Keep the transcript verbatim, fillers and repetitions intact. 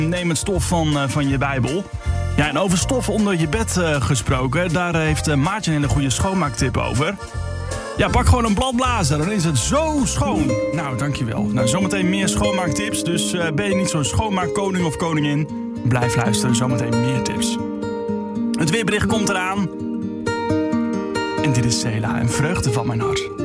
Neem het stof van, uh, van je Bijbel. Ja, en over stof onder je bed uh, gesproken, daar heeft uh, Maartje een hele goede schoonmaaktip over. Ja, pak gewoon een bladblazer, dan is het zo schoon. Nou, dankjewel. Nou, zometeen meer schoonmaaktips, dus uh, ben je niet zo'n schoonmaakkoning of koningin? Blijf luisteren, zometeen meer tips. Het weerbericht komt eraan. En dit is Sela en Vreugde van mijn hart.